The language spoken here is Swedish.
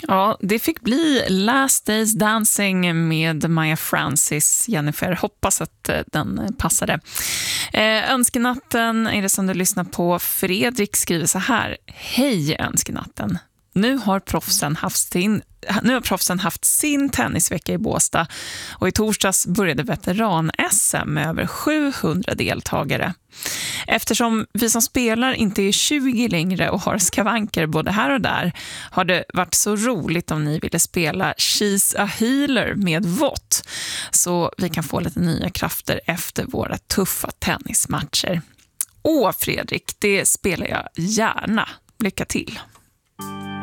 Ja, det fick bli Last Days Dancing med Maya Francis, Jennifer. Hoppas att den passade. Önskenatten är det som du lyssnar på. Fredrik skriver så här: Hej Önskenatten. Nu har proffsen haft sin tennisvecka i Båstad och i torsdags började veteran-SM med över 700 deltagare. Eftersom vi som spelar inte är 20 längre och har skavanker både här och där har det varit så roligt om ni ville spela She's a Healer med Vott så vi kan få lite nya krafter efter våra tuffa tennismatcher. Fredrik, det spelar jag gärna. Lycka till!